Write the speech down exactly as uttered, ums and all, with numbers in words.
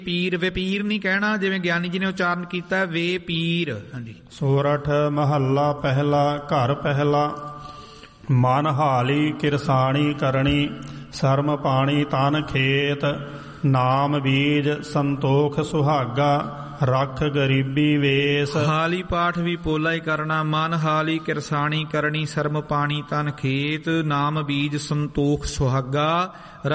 ਪੀਰ ਵਪੀਰ ਨਹੀਂ ਕਹਿਣਾ, ਜਿਵੇਂ ਗਿਆਨੀ ਜੀ ਨੇ ਉਚਾਰਨ ਕੀਤਾ ਵੇ ਪੀਰ। ਹਾਂਜੀ। ਸੋਰਠ ਮਹੱਲਾ ਪਹਿਲਾ। ਘਰ ਪਹਿਲਾ। ਮਨ ਹਾਲੀ ਕਿਰਸਾਣੀ ਕਰਨੀ, ਸਰਮ ਪਾਣੀ ਤਨ ਖੇਤ, ਨਾਮ ਬੀਜ ਸੰਤੋਖ ਸੁਹਾਗਾ, ਰੱਖ ਗਰੀਬੀ ਵੇਸ। ਹਾਲੀ ਪਾਠ ਵੀ ਪੋਲਾ ਹੀ ਕਰਨਾ। ਮਨ ਹਾਲੀ ਕਿਰਸਾਣੀ ਕਰਨੀ, ਸਰਮ ਪਾਣੀ ਤਨ ਖੇਤ, ਨਾਮ ਬੀਜ ਸੰਤੋਖ ਸੁਹਾਗਾ,